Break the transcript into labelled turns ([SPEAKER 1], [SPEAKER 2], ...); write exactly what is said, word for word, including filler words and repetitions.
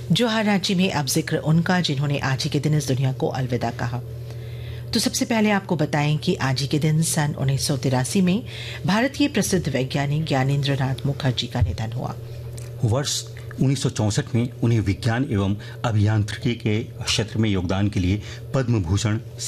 [SPEAKER 1] जोहार रांची में अब जिक्र उनका जिन्होंने आज ही के दिन इस दुनिया को अलविदा कहा। तो सबसे पहले आपको बताएं कि आज ही के दिन सन उन्नीस सौ तिरासी में भारतीय प्रसिद्ध वैज्ञानिक ज्ञानेंद्र नाथ मुखर्जी का निधन हुआ।
[SPEAKER 2] वर्ष उन्नीस सौ चौंसठ में उन्हें विज्ञान एवं अभियांत्रिकी के क्षेत्र में योगदान के लिए पद्म भूषण